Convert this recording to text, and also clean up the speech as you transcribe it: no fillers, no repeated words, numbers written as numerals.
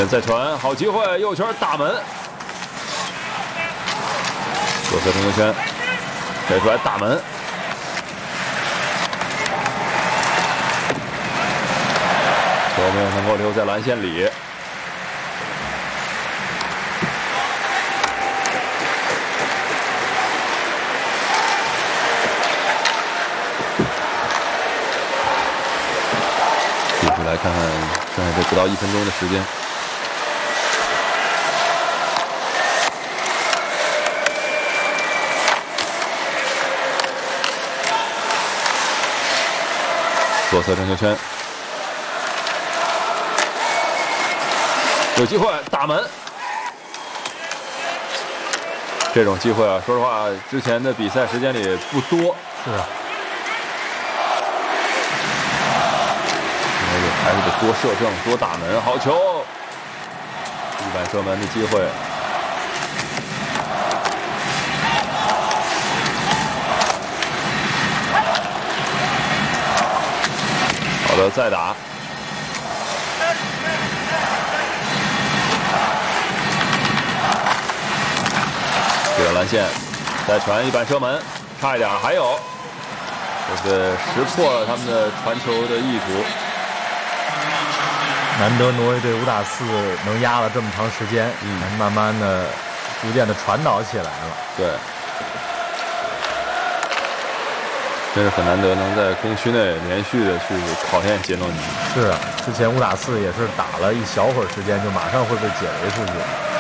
现再传，好机会，右圈打门，左侧中球圈，推出来打门。 球没有能够留在篮线里，继续来看看剩下这不到1分钟的时间。左侧正球圈。 有机会打门，这种机会啊，说实话，之前的比赛时间里不多。 是啊， 还是得多射正，多打门。好球，一板射门的机会。好的，再打。 对了篮线，再传一板射门，差一点，还有，这是识破了他们的传球的意图。 难得挪威队5打4能压了这么长时间，慢慢的、逐渐的传导起来了。 对，真是很难得能在攻区内连续的去考验杰诺尼。 是啊，之前5打4也是打了一小会儿时间就马上会被解围出去。